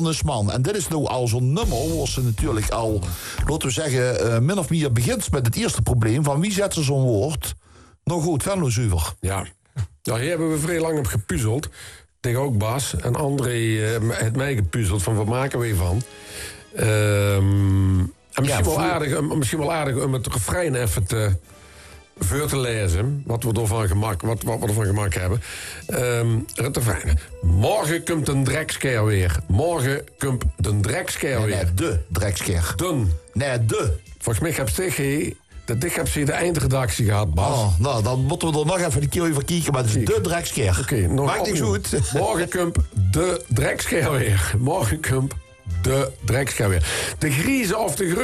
man. En dit is nou al zo'n nummer waar ze natuurlijk al, laten we zeggen, min of meer begint met het eerste probleem van wie zet ze zo'n woord nog goed Venlo-zuiver. Ja. Nou, hier hebben we vrij lang op gepuzzeld. Tegen ook Bas en André het mij gepuzzeld van wat maken we hiervan. En misschien wel aardig om het refrein even voor te lezen. Wat we ervan gemaakt hebben. Het refrein. Morgen komt een drekskeer weer. Morgen komt de drekskeer weer. Nee, de drekskeer. De. Volgens mij heb je de eindredactie gehad, Bas. Oh, nou, dan moeten we er nog even een keer over kijken. Maar het is de drekskeer. Oké, maakt niks goed. Morgen komt de drekskeer weer. Morgen komt de drekskeer weer. De griezen of de